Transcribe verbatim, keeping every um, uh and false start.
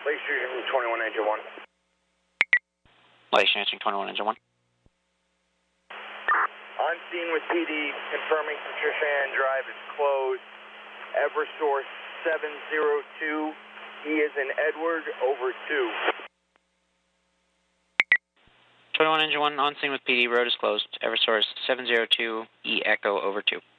Lakeshore twenty-one, engine one. Lakeshore twenty-one, engine one. On scene with P D, confirming Patricia Ann Drive is closed. Eversource seven zero two, E is in Edward, over two. twenty-one, engine one, on scene with P D, road is closed. Eversource seven zero two, E Echo, over two.